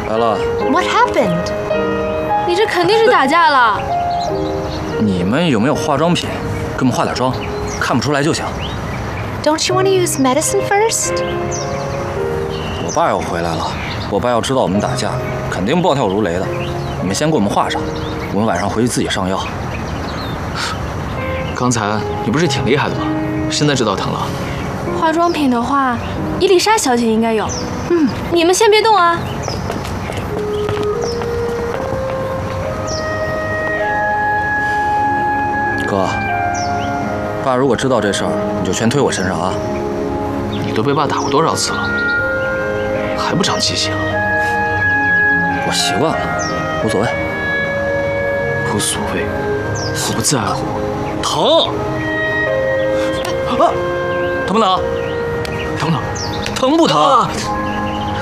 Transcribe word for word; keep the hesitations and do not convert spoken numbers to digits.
来了。 What happened？ 你这肯定是打架了。 你们有没有化妆品？给我们化点妆，看不出来就行。 Don't you want to use medicine first？ 我爸要回来了，我爸要知道我们打架，肯定暴跳如雷的。你们先给我们画上，我们晚上回去自己上药。 刚才你不是挺厉害的吗？现在知道疼了？ 化妆品的话，伊丽莎小姐应该有。嗯，你们先别动啊。 哥，爸如果知道这事儿，你就全推我身上啊！ 你都被爸打过多少次了，还不长记性？ 我习惯了，无所谓。 无所谓，我不在乎。 疼！啊，疼不疼？ 疼疼， 疼不疼？啊